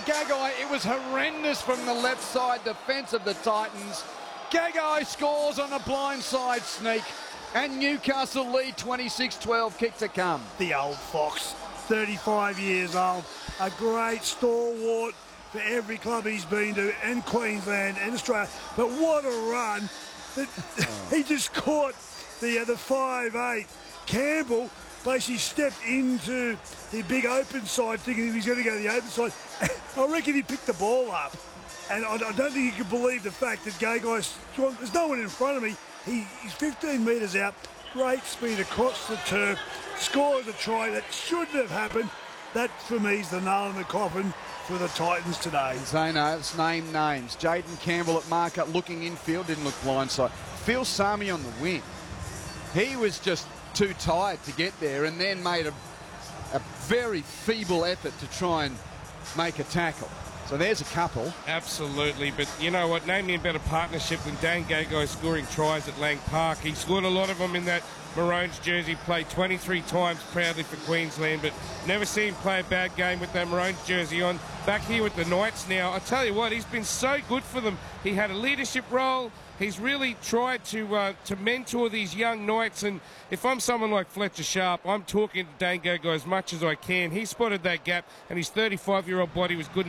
Gagai, it was horrendous from the left side defence of the Titans. Gagai scores on a blindside sneak, and Newcastle lead 26-12, kick to come. The old fox, 35 years old, a great stalwart for every club he's been to, and Queensland and Australia. But what a run. He just caught the 5'8". Campbell basically stepped into the big open side thinking he was going to go to the open side. I reckon he picked the ball up. And I don't think you can believe the fact that Gagai's, there's no one in front of me. He's 15 metres out, great speed across the turf, scores a try that shouldn't have happened. That, for me, is the nail in the coffin for the Titans today. Zano, let's name names. Jaden Campbell at marker, looking infield, didn't look blindside. Phil Sami on the wing. He was just too tired to get there and then made a very feeble effort to try and make a tackle. So there's a couple. Absolutely, but you know what? Name me a better partnership than Dan Gagai scoring tries at Lang Park. He scored a lot of them in that Maroons jersey, played 23 times proudly for Queensland, but never seen him play a bad game with that Maroons jersey on. Back here with the Knights now, I tell you what, he's been so good for them. He had a leadership role. He's really tried to mentor these young Knights, and if I'm someone like Fletcher Sharp, I'm talking to Dan Gagai as much as I can. He spotted that gap, and his 35-year-old body was good